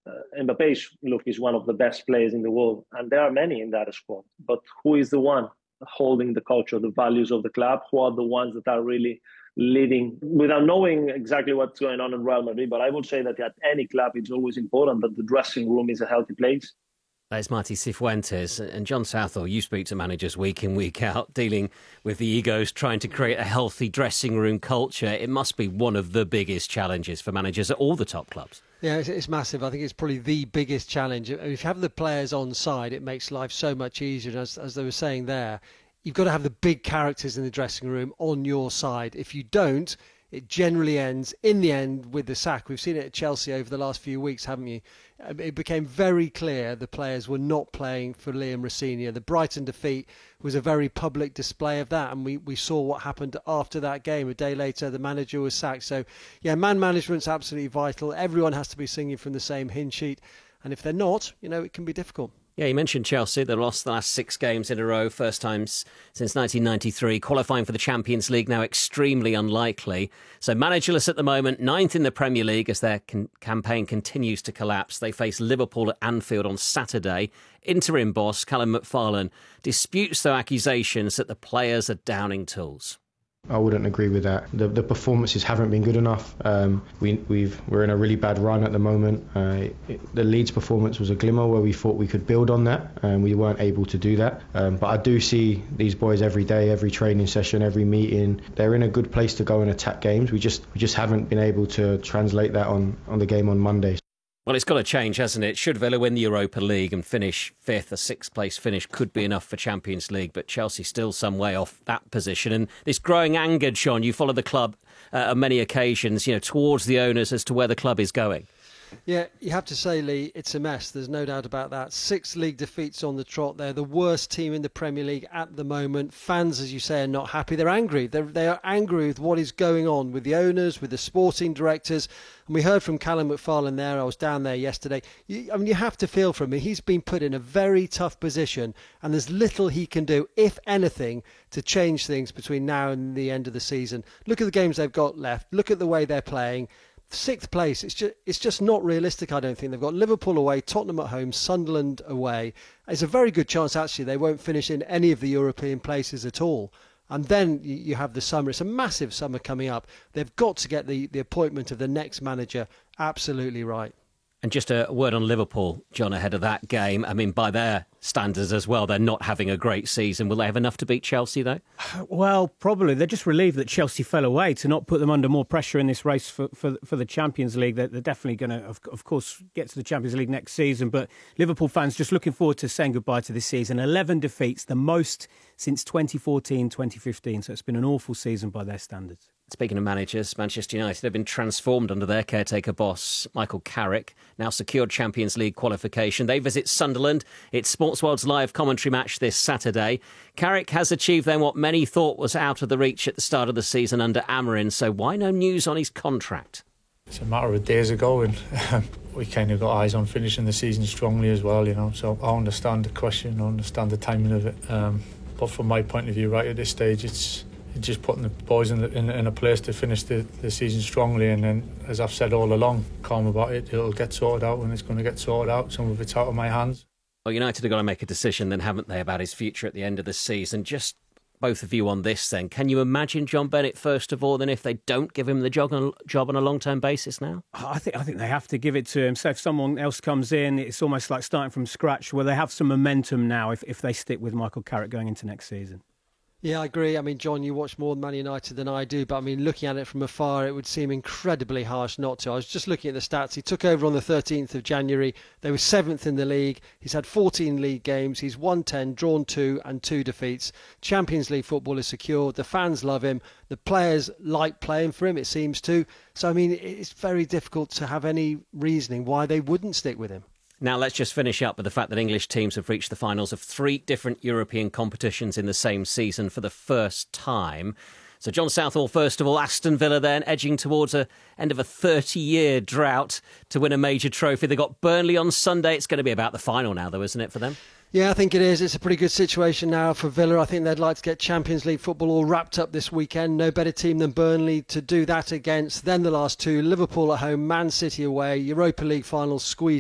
Mbappé is one of the best players in the world, and there are many in that squad. But who is the one holding the culture, the values of the club? Who are the ones that are really leading without knowing exactly what's going on in Real Madrid? But I would say that at any club, it's always important that the dressing room is a healthy place. That's Marty Cifuentes. And John Southall, you speak to managers week in, week out, dealing with the egos, trying to create a healthy dressing room culture. It must be one of the biggest challenges for managers at all the top clubs. Yeah, it's massive. I think it's probably the biggest challenge. If you have the players on side, it makes life so much easier. And as they were saying there, you've got to have the big characters in the dressing room on your side. If you don't, it generally ends, in the end, with the sack. We've seen it at Chelsea over the last few weeks, haven't you? It became very clear the players were not playing for Liam Rosenior. The Brighton defeat was a very public display of that, and we saw what happened after that game. A day later, the manager was sacked. So, yeah, man management's absolutely vital. Everyone has to be singing from the same hymn sheet, and if they're not, it can be difficult. Yeah, you mentioned Chelsea. They lost the last 6 games in a row, first time since 1993. Qualifying for the Champions League now extremely unlikely. So managerless at the moment, 9th in the Premier League as their campaign continues to collapse. They face Liverpool at Anfield on Saturday. Interim boss Callum McFarlane disputes their accusations that the players are downing tools. I wouldn't agree with that. The performances haven't been good enough. We're in a really bad run at the moment. The Leeds performance was a glimmer where we thought we could build on that, and we weren't able to do that. But I do see these boys every day, every training session, every meeting. They're in a good place to go and attack games. We just haven't been able to translate that on the game on Monday. Well, it's got to change, hasn't it? Should Villa win the Europa League and finish 5th, a 6th place finish could be enough for Champions League, but Chelsea still some way off that position. And this growing anger, John, you follow the club on many occasions, towards the owners as to where the club is going. Yeah, you have to say, Lee, it's a mess. There's no doubt about that. 6 league defeats on the trot. They're the worst team in the Premier League at the moment. Fans, as you say, are not happy. They're angry. They are angry with what is going on with the owners, with the sporting directors. And we heard from Callum McFarlane there. I was down there yesterday. You have to feel for him. He's been put in a very tough position, and there's little he can do, if anything, to change things between now and the end of the season. Look at the games they've got left. Look at the way they're playing. 6th place, it's just not realistic, I don't think. They've got Liverpool away, Tottenham at home, Sunderland away. It's a very good chance, actually, they won't finish in any of the European places at all. And then you have the summer. It's a massive summer coming up. They've got to get the appointment of the next manager absolutely right. And just a word on Liverpool, John, ahead of that game. I mean, by their standards as well, they're not having a great season. Will they have enough to beat Chelsea, though? Well, probably. They're just relieved that Chelsea fell away to not put them under more pressure in this race for the Champions League. They're definitely going to, of course, get to the Champions League next season. But Liverpool fans just looking forward to saying goodbye to this season. 11 defeats, the most since 2014-2015. So it's been an awful season by their standards. Speaking of managers, Manchester United have been transformed under their caretaker boss, Michael Carrick, now secured Champions League qualification. They visit Sunderland. It's Sportsworld's live commentary match this Saturday. Carrick has achieved then what many thought was out of the reach at the start of the season under Amorim, so why no news on his contract? It's a matter of days ago, and we kind of got eyes on finishing the season strongly as well, so I understand the question, I understand the timing of it. But from my point of view, right at this stage, it's just putting the boys in a place to finish the season strongly, and then, as I've said all along, calm about it. It'll get sorted out when it's going to get sorted out. Some of it's out of my hands. Well, United have got to make a decision then, haven't they, about his future at the end of the season. Just both of you on this then. Can you imagine John Bennett, first of all, then if they don't give him the job on a long-term basis now? I think they have to give it to him. So if someone else comes in, it's almost like starting from scratch. Well, they have some momentum now if they stick with Michael Carrick going into next season. Yeah, I agree. I mean, John, you watch more Man United than I do, but I mean, looking at it from afar, it would seem incredibly harsh not to. I was just looking at the stats. He took over on the 13th of January. They were 7th in the league. He's had 14 league games. He's won 10, drawn 2 and 2 defeats. Champions League football is secured. The fans love him. The players like playing for him, it seems to. So, I mean, it's very difficult to have any reasoning why they wouldn't stick with him. Now, let's just finish up with the fact that English teams have reached the finals of 3 different European competitions in the same season for the first time. So, John Southall, first of all, Aston Villa then edging towards the end of a 30-year drought to win a major trophy. They've got Burnley on Sunday. It's going to be about the final now, though, isn't it, for them? Yeah, I think it is. It's a pretty good situation now for Villa. I think they'd like to get Champions League football all wrapped up this weekend. No better team than Burnley to do that against. Then the last 2, Liverpool at home, Man City away, Europa League finals squeezed